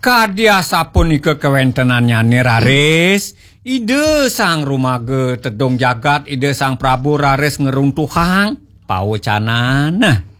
Kadia sapun ike kewentenannya nih Raris. Ide sang rumage tedong jagat, ide sang Prabu Raris ngeruntuhang. Paucanan. Nah.